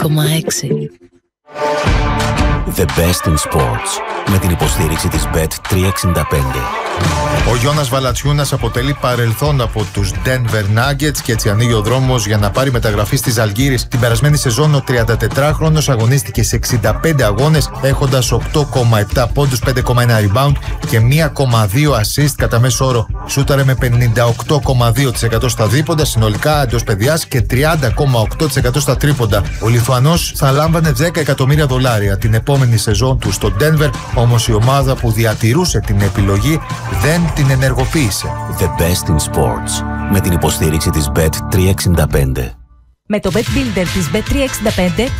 The best in sports. Με την υποστήριξη της Bet365. Ο Γιώνας Valanciunas αποτελεί παρελθόν από τους Denver Nuggets και έτσι ανοίγει ο δρόμος για να πάρει μεταγραφή στη Ζαλγκίρις. Την περασμένη σεζόν ο 34χρονος αγωνίστηκε σε 65 αγώνες έχοντας 8,7 πόντους, 5,1 rebound και 1,2 assist κατά μέσο όρο. Σούταρε με 58,2% στα δίποντα συνολικά εντός παιδιάς και 30,8% στα τρίποντα. Ο Λιθουανός θα λάμβανε $10 εκατομμύρια την επόμενη σεζόν του στο Denver, όμως η ομάδα που διατηρούσε την επιλογή δεν την ενεργοποίησε. The best in sports. Με την υποστήριξη της Bet365. Με το Bet Builder της Bet365